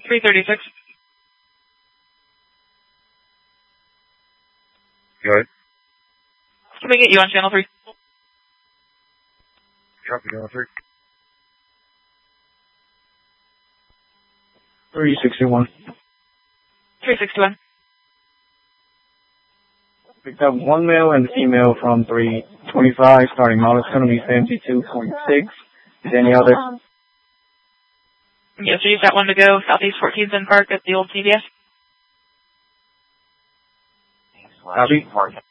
336. Go ahead. Can we get you on channel 3? Copy, channel 3. 361. 361. Picked up one male and female from 325, starting model is going to be 72.6. Is any other? Yes, sir, you've got one to go. Southeast 14th and Park at the old CVS. Copy.